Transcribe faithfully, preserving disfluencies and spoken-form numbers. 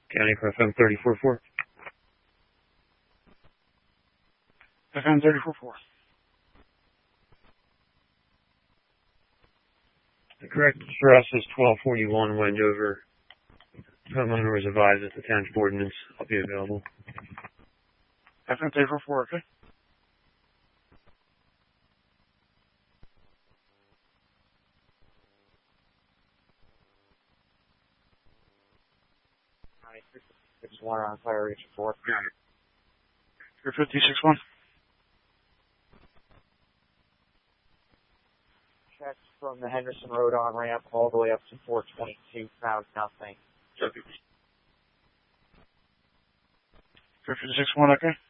County for F M thirty-four four. F M thirty-four four. The correct address is twelve forty-one Wendover. Homeowner was advised that the township ordinance will be available. F M thirty-four four, okay? Six one on fire reach four. You're fifty-six one. Checks from the Henderson Road on ramp all the way up to four twenty-two. Found nothing. You're fifty-six one, okay?